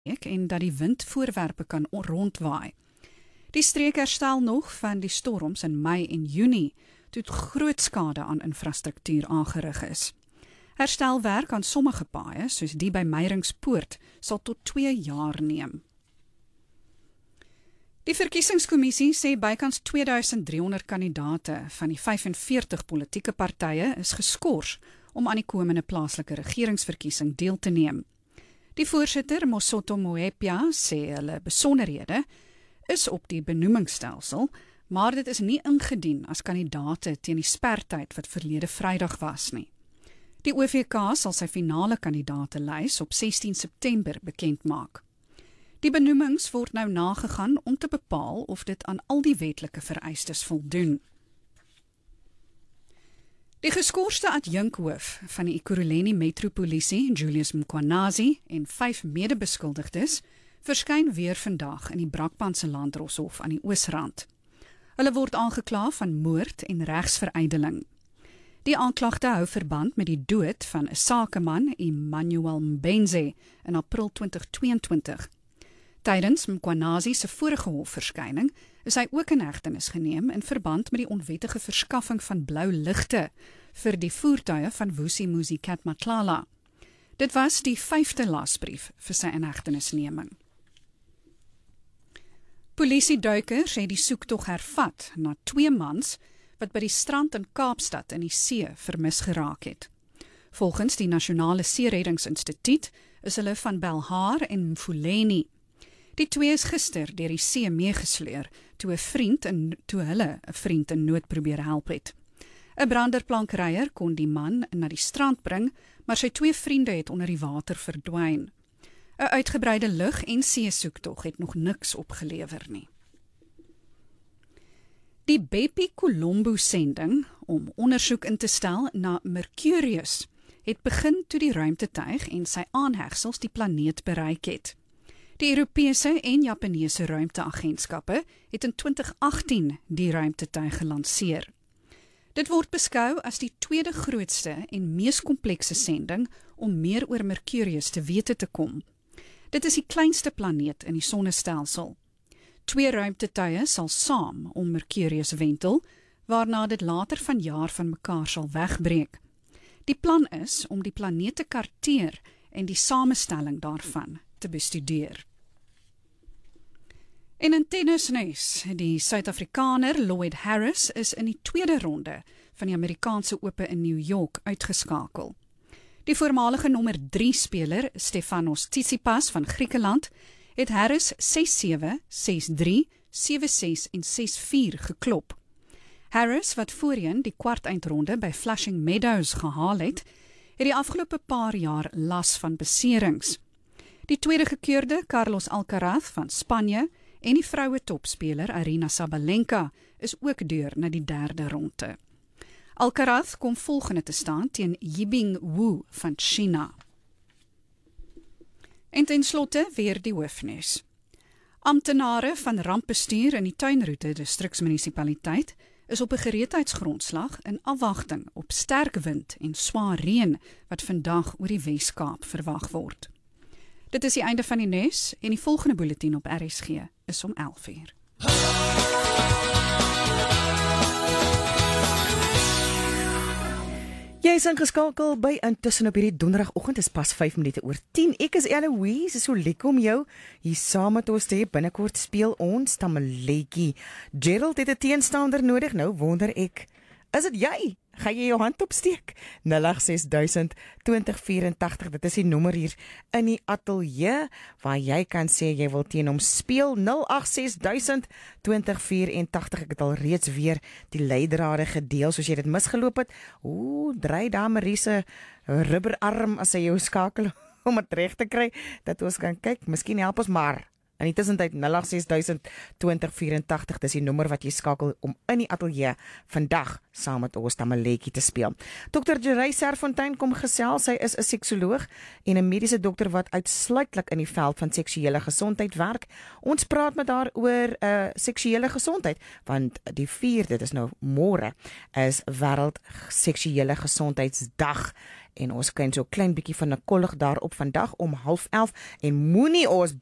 en dat die wind voorwerpe kan rondwaai. Die streek herstel nog van die storms in Mei en Junie, toe groot skade aan infrastruktuur aangerig is. Herstelwerk aan sommige paaie, soos die by Meyringspoort, sal tot 2 jaar neem. Die verkiesingskommissie sê bykans 2300 kandidaate van die 45 politieke partye is geskort om aan die komende plaaslike regeringsverkiesing deel te neem. Die voorsitter, Mosotho Moepia, sê hulle besonderhede is op die benoemingsstelsel, maar dit is nie ingedien as kandidaate teen die spertyd wat verlede Vrydag was nie. Die OVK sal sy finale kandidaatelys op 16 September bekend maak. Die benoemings word nou nagegaan om te bepaal of dit aan al die wetlike vereistes voldoen. Die geskorste adjunkhoof van die Ekurhuleni Metropolisie, Julius Mkhwanazi, en 5 medebeskuldigdes verskyn weer vandag in die Brakpanse Landdroshof aan die Oosrand. Hulle word aangekla van moord en regsverydeling. Die aanklagte hou verband met die dood van 'n sakeman, Emmanuel Mbenze, in April 2022. Tydens Mkhwanazi se vorige hofverskyning is hy ook in hegtenis geneem in verband met die onwettige verskaffing van blou ligte vir die voertuie van Vusi Musi Katmatlala. Dit was die 5de lasbrief vir sy inhegtenisneming. Polisieduikers het die soektog hervat na 2 mans wat by die strand in Kaapstad in die see vermis geraak het. Volgens die Nasionale Seereddingsinstituut is hulle van Belhar en Mfuleni. Die 2 is gister deur die see meegesleur toe hulle 'n vriend in nood probeer help het. 'n Branderplankryer kon die man na die strand bring, maar sy 2 vriende het onder die water verdwyn. 'n Uitgebreide lug- en seesoektog het nog niks opgelewer nie. Die Bepi-Colombo-sending om ondersoek in te stel na Mercurius het begin toe die ruimtetuig en sy aanhegsels die planeet bereik het. Die Europese en Japaneese ruimteagentskappe het in 2018 die ruimtetuig gelanseer. Dit word beskou as die 2de grootste en mees komplekse sending om meer oor Mercurius te wete te kom. Dit is die kleinste planeet in die sonnestelsel. 2 ruimtetuie sal saam om Mercurius wentel, waarna dit later vanjaar van mekaar sal wegbreek. Die plan is om die planeet te karteer en die samestelling daarvan te bestudeer. En in tennisnuus, die Suid-Afrikaner Lloyd Harris is in die 2de ronde van die Amerikaanse Ope in New York uitgeskakel. Die voormalige nommer 3 speler Stefanos Tsitsipas van Griekeland het Harris 6-7, 6-3, 7-6 en 6-4 geklop. Harris, wat voorheen die kwarteindronde by Flushing Meadows gehaal het die afgelope paar jaar las van beserings. Die tweede gekeurde, Carlos Alcaraz van Spanje, en die vroue topspeler Aryna Sabalenka is ook deur na die 3de ronde. Alcaraz kom volgende te staan teen Yibing Wu van China. En ten slotte weer die hoofnuus. Amptenare van rampbestuur in die Tuinroete distriksmunisipaliteit is op 'n gereedheidsgrondslag in afwagting op sterk wind en swaar reën wat vandag oor die Wes-Kaap verwag word. Dit is die einde van die nuus en die volgende bulletin op RSG is om 11:00. Jy is ingeskakel by Intussen op hierdie donderdagoggend, is pas 5 minute oor 10. Ek is Eloise, so lekker om jou hier saam met ons te hê. Binnekort speel ons Tamaletjie. Gerald het 'n teenstander nodig, nou wonder ek, is dit jy? Gaan jy jou hand opsteek? 086 2084, dit is die nommer hier in die ateljee, waar jy kan sê jy wil teen hom speel. 086 2084, ek het al reeds weer die leidrade gedeel, soos jy dit misgeloop het. Draai daar Marise rubberarm as sy jou skakel om het reg te kry, dat ons kan kyk, miskien help ons maar. In die tussentyd 086 2084, dis die nommer wat jy skakel om in die ateljee vandag saam met ons Tamaletjie te speel. Dr. Jerry Serfontein kom gesels, sy is 'n seksoloog en 'n mediese dokter wat uitsluitlik in die veld van seksuele gesondheid werk. Ons praat met haar oor seksuele gesondheid, want die 4de, dit is nou môre, is wêreld seksuele gesondheidsdag. En ons kyk so 'n klein bietjie van 'n kollig daarop vandag om 10:30 en moenie ons